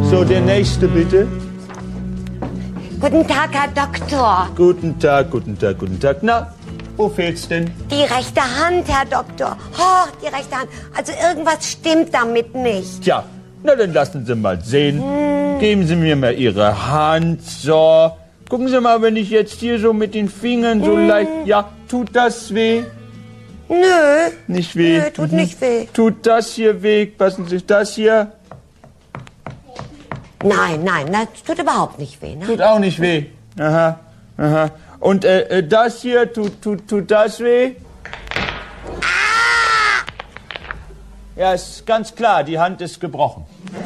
So, der nächste bitte. Guten Tag, Herr Doktor. Guten Tag, guten Tag, guten Tag. Na, wo fehlt's denn? Die rechte Hand, Herr Doktor. Oh, die rechte Hand. Also irgendwas stimmt damit nicht. Tja, na dann lassen Sie mal sehen. Geben Sie mir mal Ihre Hand. So. Gucken Sie mal, wenn ich jetzt hier so mit den Fingern so leicht... Ja, tut das weh? Nö. Nicht weh? Nö, tut nicht weh. Tut das hier weh? Passen Sie das hier? Nein, das tut überhaupt nicht weh. Ne? Tut auch nicht weh. Aha, aha. Und das hier, tut das weh? Ja, ist ganz klar, die Hand ist gebrochen.